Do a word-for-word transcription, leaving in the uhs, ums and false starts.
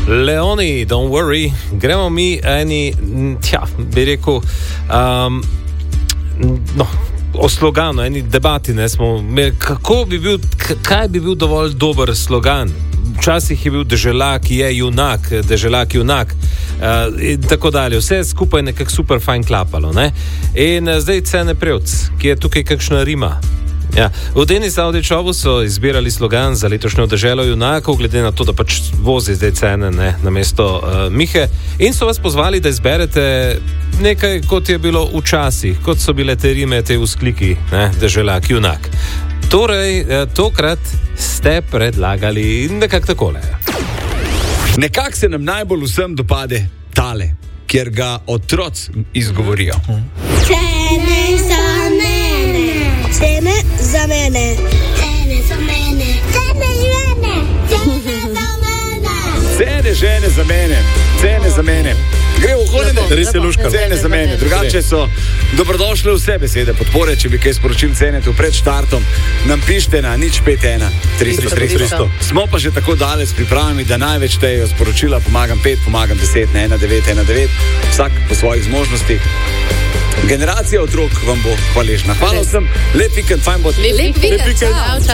Leoni, don't worry. Gremo mi eni, tja, bi rekel, um, no, o sloganu, eni debati, ne, smo imeli, kako bi bil, kaj bi bil dovolj dober slogan. Včasih je bil deželak, je junak, deželak junak uh, in tako dalje. Vse skupaj nekako super fajn klapalo, ne? In uh, zdaj Cene Prevc, ki je tukaj kakšna rima. Ja. V Denis Avdićovu so izbirali slogan za letošnjo deželo junakov, glede na to, da pač vozi zdaj Cene, ne, na mesto uh, Mihe. In so vas pozvali, da izberete nekaj, kot je bilo včasih, kot so bile te rime, te vzkliki, ne, deželak junak. Torej, tokrat ste predlagali nekako takole. Nekako se nam najbolj vsem dopade tale, kjer ga otroci izgovorijo. Cene za mene, cene za mene, cene za mene, cene žene, cene za mene, cene žene za mene, cene za mene. Gre v hodine, res je luška. Cene za mene. Drugače so dobrodošle vse besede podpore, če bi kaj sporočil Cenetu pred štartom. Nam pišite na nič pet ena tristo tristo. Smo pa že tako daleč s pripravami, da največ tejo sporočila pomagam pet, pomagam deset na ena devet ena devet. Vsak po svojih zmožnostih. Generacija otrok vam bo hvaležna. Hvala vsem, lep vikend, fajn bo. Lep vikend, čau, čau.